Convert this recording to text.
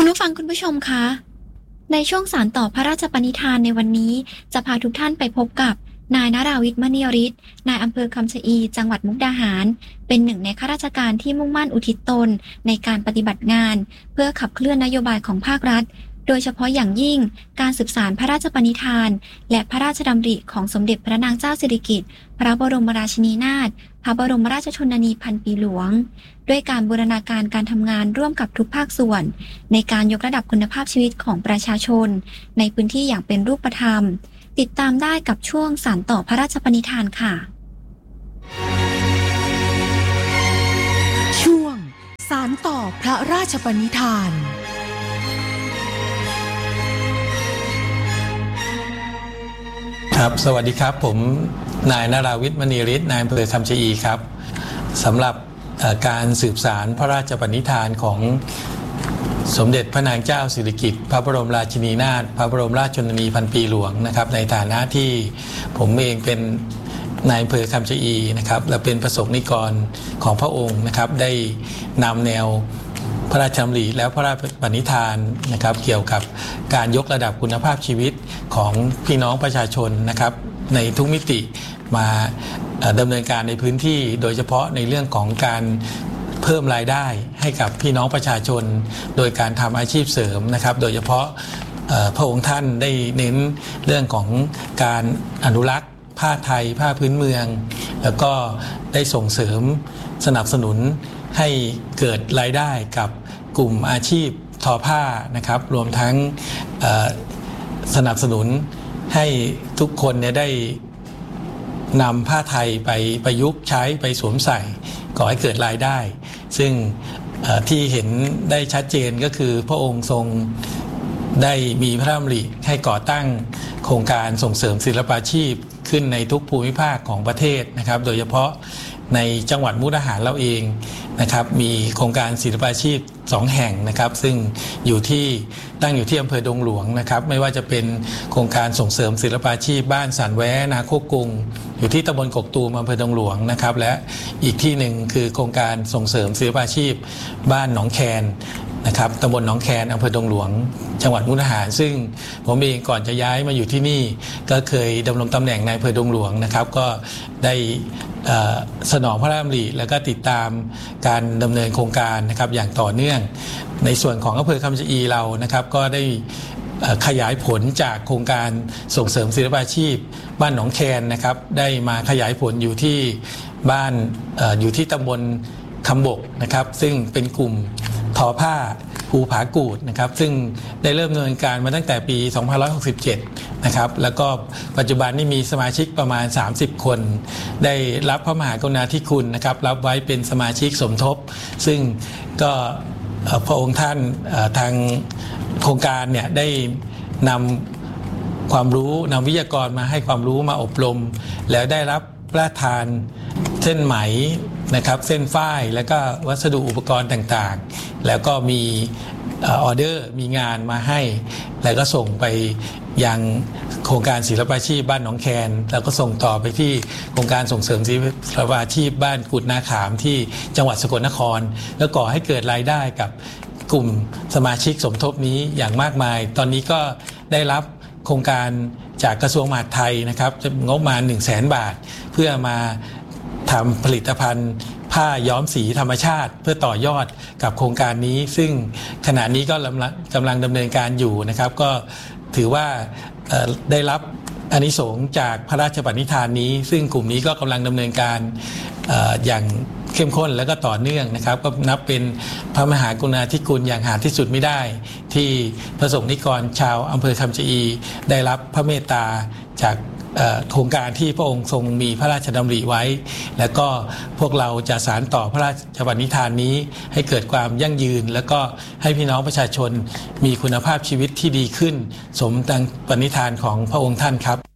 คุณผู้ฟังคุณผู้ชมคะในช่วงสานต่อพระราชปณิธานในวันนี้จะพาทุกท่านไปพบกับนายนราวิทย์มณีฤทธิ์นายอำเภอคำชะอีจังหวัดมุกดาหารเป็นหนึ่งในข้าราชการที่มุ่งมั่นอุทิศตนในการปฏิบัติงานเพื่อขับเคลื่อนนโยบายของภาครัฐโดยเฉพาะอย่างยิ่งการสืบสานพระราชปณิธานและพระราชดำริของสมเด็จพระนางเจ้าสิริกิติ์พระบรมราชินีนาถพระบรมราชชนนีพันปีหลวงด้วยการบูรณาการการทำงานร่วมกับทุกภาคส่วนในการยกระดับคุณภาพชีวิตของประชาชนในพื้นที่อย่างเป็นรูปธรรมติดตามได้กับช่วงสานต่อพระราชปณิธานค่ะช่วงสานต่อพระราชปณิธานครับสวัสดีครับผมนายนราวิทย์มณีฤทธิ์นายอำเภอคำชะอีครับสำหรับการสืบสานพระราชปณิธานของสมเด็จพระนางเจ้าสิริกิติ์พระบรมราชินีนาถพระบรมราชชนนีพันปีหลวงนะครับในฐานะที่ผมเองเป็นนายอำเภอคำชะอีนะครับและเป็นประสบนิกรของพระองค์นะครับได้นำแนวพระราชดำริแล้วพระราชปณิธานนะครับเกี่ยวกับการยกระดับคุณภาพชีวิตของพี่น้องประชาชนนะครับในทุกมิติมาดำเนินการในพื้นที่โดยเฉพาะในเรื่องของการเพิ่มรายได้ให้กับพี่น้องประชาชนโดยการทำอาชีพเสริมนะครับโดยเฉพาะพระองค์ท่านได้เน้นเรื่องของการอนุรักษ์ผ้าไทยผ้าพื้นเมืองแล้วก็ได้ส่งเสริมสนับสนุนให้เกิดรายได้กับกลุ่มอาชีพทอผ้านะครับรวมทั้งสนับสนุนให้ทุกคนเนี่ยได้นำผ้าไทยไปประยุกต์ใช้ไปสวมใส่ก่อให้เกิดรายได้ซึ่งที่เห็นได้ชัดเจนก็คือพระองค์ทรงได้มีพระดำริให้ก่อตั้งโครงการส่งเสริมศิลปาชีพขึ้นในทุกภูมิภาคของประเทศนะครับโดยเฉพาะในจังหวัดมุกดาหารเราเองนะครับมีโครงการศิลปาชีพ2แห่งนะครับซึ่งตั้งอยู่ที่อำเภอดงหลวงนะครับไม่ว่าจะเป็นโครงการส่งเสริมศิลปาชีพบ้านสันแวนาโคกรุงอยู่ที่ตำบลกกตูมอำเภอดงหลวงนะครับและอีกที่หนึ่งคือโครงการส่งเสริมศิลปาชีพบ้านหนองแคนนะครับตำบลหนองแคนอำเภอดงหลวงจังหวัดมุกดาหารซึ่งผมเองก่อนจะย้ายมาอยู่ที่นี่ก็เคยดำรงตำแหน่งในอำเภอดงหลวงนะครับก็ได้สนองพระราชดำริแล้วก็ติดตามการดำเนินโครงการนะครับอย่างต่อเนื่องในส่วนของอำเภอคำชะอีเรานะครับก็ได้ขยายผลจากโครงการส่งเสริมศิลปาชีพบ้านหนองแคนนะครับได้มาขยายผลอยู่ที่บ้านอยู่ที่ตำบลคำบกนะครับซึ่งเป็นกลุ่มทอผ้าภูผากูดนะครับซึ่งได้เริ่มดำเนินการมาตั้งแต่ปี 2567 นะครับแล้วก็ปัจจุบันนี้มีสมาชิกประมาณ 30 คนได้รับพระมหากรุณาธิคุณนะครับรับไว้เป็นสมาชิกสมทบซึ่งก็พระองค์ท่านทางโครงการเนี่ยได้นำความรู้นำวิทยากรมาให้ความรู้มาอบรมแล้วได้รับพระราชทานเส้นไหมนะครับเส้นฝ้ายแล้วก็วัสดุอุปกรณ์ต่างๆแล้วก็มีออเดอร์มีงานมาให้แล้วก็ส่งไปยังโครงการศิลปาชีพบ้านหนองแคนแล้วก็ส่งต่อไปที่โครงการส่งเสริมศิลปาชีพบ้านกุดนาขามที่จังหวัดสกลนครแล้วก่อให้เกิดรายได้กับกลุ่มสมาชิกสมทบนี้อย่างมากมายตอนนี้ก็ได้รับโครงการจากกระทรวงมหาดไทยนะครับงบประมาณ 100,000 บาทเพื่อมาทำผลิตภัณฑ์ผ้าย้อมสีธรรมชาติเพื่อต่อยอดกับโครงการนี้ซึ่งขณะนี้ก็กำลังดำเนินการอยู่นะครับก็ถือว่าได้รับอานิสงส์จากพระราชปณิธานนี้ซึ่งกลุ่มนี้ก็กำลังดำเนินการอย่างเข้มข้นและก็ต่อเนื่องนะครับก็นับเป็นพระมหากรุณาธิคุณอย่างหาที่สุดไม่ได้ที่ประสบนิกรชาวอำเภอคำชะอีได้รับพระเมตตาจากโครงการที่พระองค์ทรงมีพระราชดำริไว้แล้วก็พวกเราจะสานต่อพระราชปณิธานนี้ให้เกิดความยั่งยืนแล้วก็ให้พี่น้องประชาชนมีคุณภาพชีวิตที่ดีขึ้นสมดังปณิธานของพระองค์ท่านครับ